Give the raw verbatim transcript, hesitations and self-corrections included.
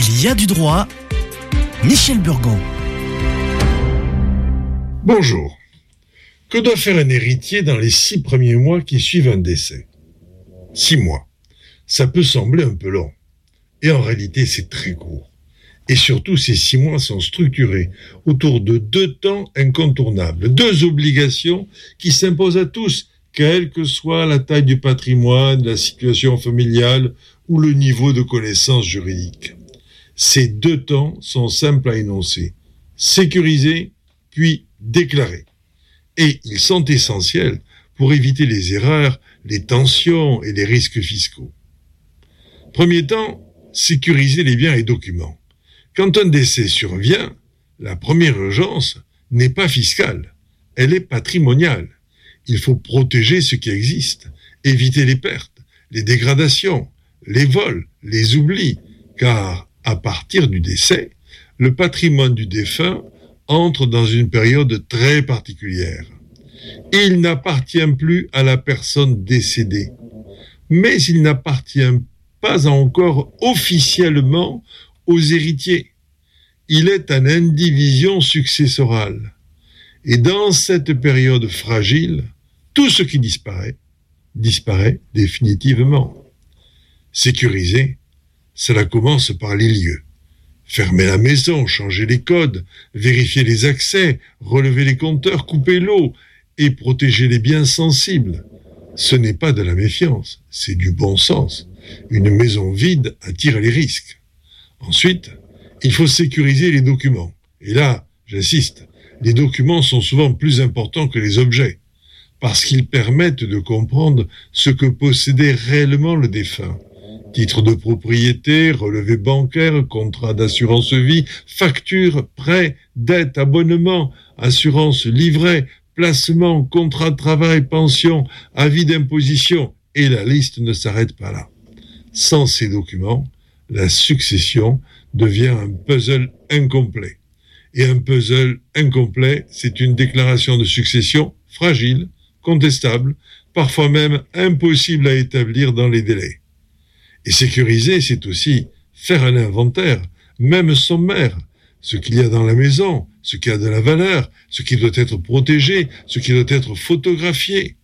Il y a du droit. Michel Burgon. Bonjour. Que doit faire un héritier dans les six premiers mois qui suivent un décès ? Six mois. Ça peut sembler un peu long. Et en réalité, c'est très court. Et surtout, ces six mois sont structurés autour de deux temps incontournables, deux obligations qui s'imposent à tous, quelle que soit la taille du patrimoine, la situation familiale ou le niveau de connaissance juridique. Ces deux temps sont simples à énoncer. Sécuriser, puis déclarer. Et ils sont essentiels pour éviter les erreurs, les tensions et les risques fiscaux. Premier temps, sécuriser les biens et documents. Quand un décès survient, la première urgence n'est pas fiscale, elle est patrimoniale. Il faut protéger ce qui existe, éviter les pertes, les dégradations, les vols, les oublis, car à partir du décès, le patrimoine du défunt entre dans une période très particulière. Il n'appartient plus à la personne décédée, mais il n'appartient pas encore officiellement aux héritiers. Il est en indivision successorale. Et dans cette période fragile, tout ce qui disparaît, disparaît définitivement. Sécuriser, cela commence par les lieux. Fermer la maison, changer les codes, vérifier les accès, relever les compteurs, couper l'eau et protéger les biens sensibles. Ce n'est pas de la méfiance, c'est du bon sens. Une maison vide attire les risques. Ensuite, il faut sécuriser les documents. Et là, j'insiste, les documents sont souvent plus importants que les objets, parce qu'ils permettent de comprendre ce que possédait réellement le défunt. Titre de propriété, relevé bancaire, contrat d'assurance vie, facture, prêt, dette, abonnement, assurance, livret, placement, contrat de travail, pension, avis d'imposition, et la liste ne s'arrête pas là. Sans ces documents, la succession devient un puzzle incomplet. Et un puzzle incomplet, c'est une déclaration de succession fragile, contestable, parfois même impossible à établir dans les délais. Et sécuriser, c'est aussi faire un inventaire, même sommaire, ce qu'il y a dans la maison, ce qui a de la valeur, ce qui doit être protégé, ce qui doit être photographié.